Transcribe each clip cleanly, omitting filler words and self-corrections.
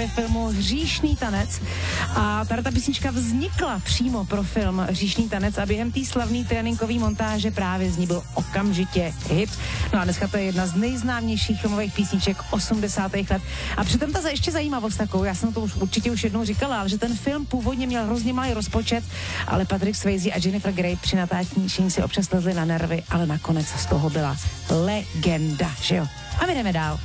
filmu Hříšný tanec. A tady ta písnička vznikla přímo pro film Hříšný tanec a během té slavné tréninkové montáže právě z ní byl okamžitě hit. No a dneska to je jedna z nejznámějších filmových písniček 80. let. A přitom ta ještě zajímavost takovou, já jsem to určitě už jednou říkala, ale že ten film původně měl hrozně malý rozpočet, ale Patrick Swayze a Jennifer Grey při natáčení si občas lezli na nervy, ale nakonec z toho byla legenda, že jo? A my jdeme dál.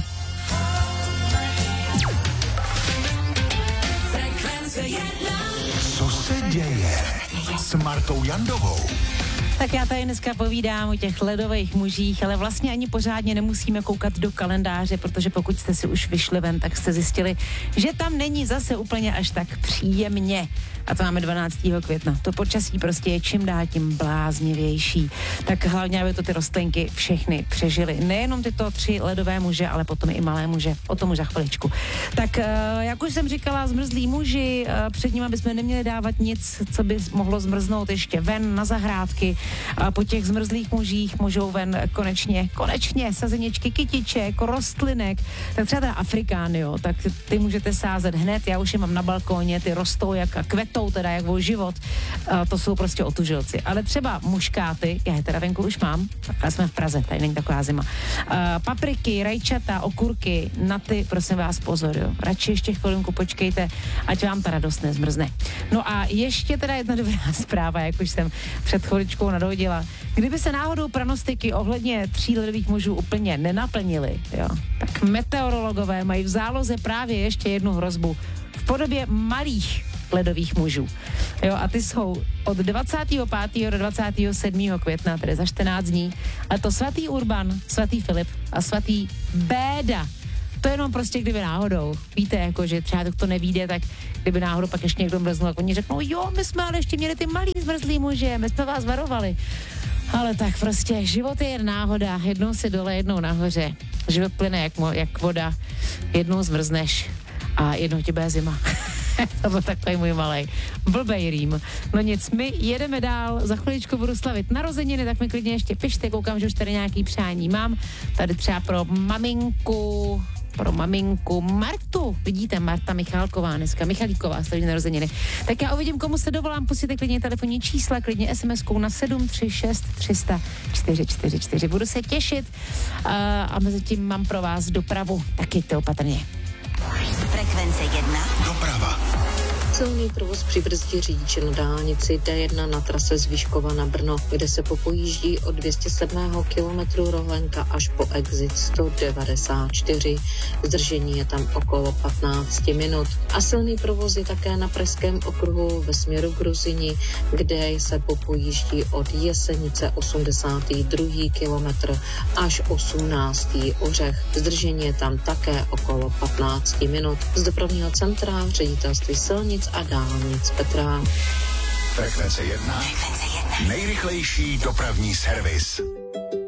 Co se děje s Martou Jandovou? Tak já tady dneska povídám o těch ledových mužích, ale vlastně ani pořádně nemusíme koukat do kalendáře, protože pokud jste si už vyšli ven, tak jste zjistili, že tam není zase úplně až tak příjemně. A to máme 12. května. To počasí prostě je čím dál tím bláznivější. Tak hlavně, aby to ty rostlinky všechny přežily. Nejenom tyto 3 ledové muže, ale potom i malé muže. O tom už za chviličku. Tak jak už jsem říkala, zmrzlí muži, před nimi bychom neměli dávat nic, co by mohlo zmrznout ještě ven na zahrádky. A po těch zmrzlých mužích můžou ven konečně sazeničky kytiček, rostlinek, tak třeba teda afrikány, jo, tak ty můžete sázet hned, já už je mám na balkóně, ty rostou jak a kvetou teda jak o život, to jsou prostě otužilci. Ale třeba muškáty, já je teda venku už mám, ale jsme v Praze, tady není taková zima. Papriky, rajčata, okurky, na ty prosím vás pozor, jo. Radši ještě chvilinku počkejte, ať vám ta radost nezmrzne. No a ještě teda jedna dobrá zpráva, jak už jsem před chviličkou nadhodila. Kdyby se náhodou pranostiky ohledně 3 ledových mužů úplně nenaplnily, jo, tak meteorologové mají v záloze právě ještě jednu hrozbu v podobě malých ledových mužů. Jo, a ty jsou od 25. do 27. května, tedy za 14 dní. A to svatý Urban, svatý Filip a svatý Béda. To jenom prostě kdyby náhodou. Víte, jako, že třeba to nevíde, tak kdyby náhodou pak ještě někdo mrznul, tak oni řeknou, jo, my jsme ale ještě měli ty malý zmrzlý muže, my jsme vás varovali. Ale tak prostě, život je jen náhoda, jednou si dole, jednou nahoře. Život plyne jak voda, jednou zmrzneš a jednou ti bude zima. To byl takový můj malej blbej rým. No nic, my jedeme dál, za chviličku budu slavit narozeniny, tak mi klidně ještě pište, koukám, že už tady nějaký přání mám. Tady třeba pro maminku Martu. Vidíte, Marta Michalková dneska, Michalíková, slaví narozeniny. Tak já uvidím, komu se dovolám, pustíte klidně telefonní čísla, klidně SMS-kou na 736 300 444. Budu se těšit a mezi tím mám pro vás dopravu, tak jeďte opatrně. Frekvence 1. Doprava. Silný provoz přibrzdí řidiče na dálnici D1 na trase z Vyškova na Brno, kde se popojíždí od 207. kilometru Rohlenka až po exit 194. Zdržení je tam okolo 15 minut. A silný provoz je také na Pražském okruhu ve směru Gruzini, kde se popojíždí od Jesenice 82. kilometr až 18. Ořech. Zdržení je tam také okolo 15 minut. Z dopravního centra ředitelství silnic a dálnic Petra. Frekvence 1. Nejrychlejší dopravní servis.